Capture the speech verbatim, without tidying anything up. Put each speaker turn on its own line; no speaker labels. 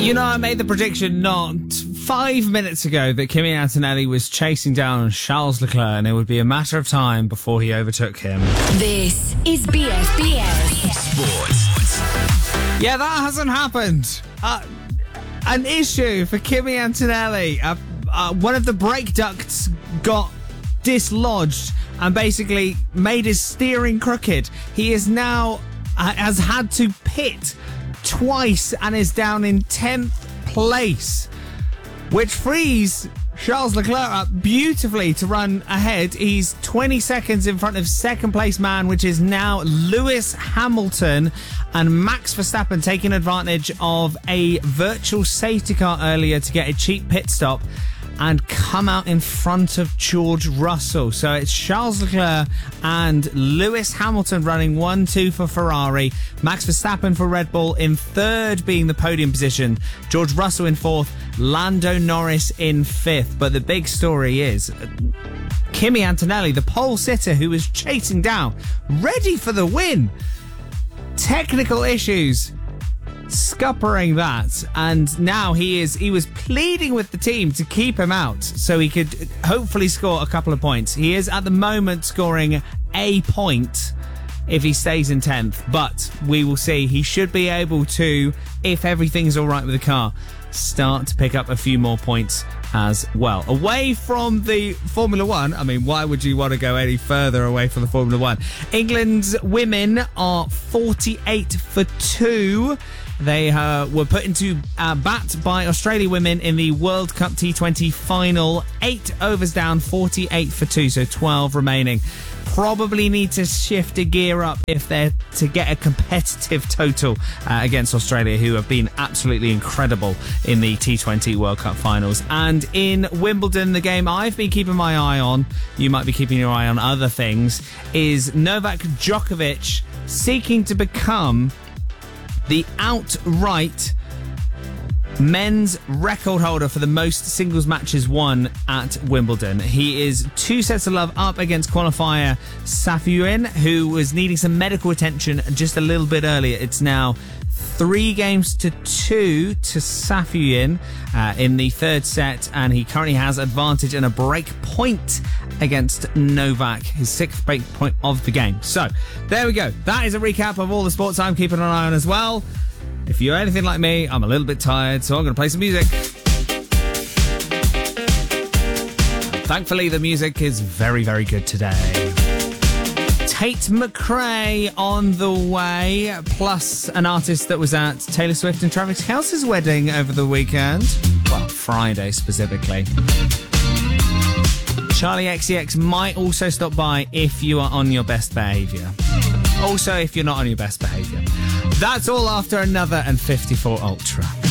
You know, I made the prediction not five minutes ago that Kimi Antonelli was chasing down Charles Leclerc and it would be a matter of time before he overtook him.
This is B S B S
Sports.
Yeah, that hasn't happened. Uh, an issue for Kimi Antonelli. Uh, uh, one of the brake ducts got dislodged and basically made his steering crooked. He is now uh, has had to pit twice and is down in tenth place, which frees Charles Leclerc up beautifully to run ahead. He's twenty seconds in front of second place man, which is now Lewis Hamilton, and Max Verstappen taking advantage of a virtual safety car earlier to get a cheap pit stop and come out in front of George Russell. So it's Charles Leclerc and Lewis Hamilton running one two for Ferrari. Max Verstappen for Red Bull in third, being the podium position. George Russell in fourth. Lando Norris in fifth. But the big story is Kimi Antonelli, the pole sitter who was chasing down, ready for the win. Technical issues scuppering that, and now he is he was pleading with the team to keep him out so he could hopefully score a couple of points. He is at the moment scoring a point if he stays in tenth, but we will see. He should be able to, if everything's all right with the car, start to pick up a few more points as well. Away from the Formula One, I mean, why would you want to go any further away from the Formula One? England's women are forty-eight for two. They uh, were put into uh, bat by Australia women in the World Cup T twenty final. Eight overs down, forty-eight for two, so twelve remaining. Probably need to shift a gear up if they're to get a competitive total uh, against Australia, who have been absolutely incredible in the T twenty World Cup finals. And in Wimbledon, the game I've been keeping my eye on, you might be keeping your eye on other things, is Novak Djokovic seeking to become the outright men's record holder for the most singles matches won at Wimbledon. He is two sets of love up against qualifier Safiullin, who was needing some medical attention just a little bit earlier. It's now three games to two to Safiullin uh, in the third set, and he currently has advantage and a break point against Novak, his sixth break point of the game. So there we go. That is a recap of all the sports I'm keeping an eye on as well. If you're anything like me, I'm a little bit tired, so I'm going to play some music. Thankfully, the music is very, very good today. Tate McRae on the way, plus an artist that was at Taylor Swift and Travis Kelce's wedding over the weekend. Well, Friday specifically. Charlie X C X might also stop by if you are on your best behaviour. Also, if you're not on your best behaviour. That's all after another and fifty-four Ultra.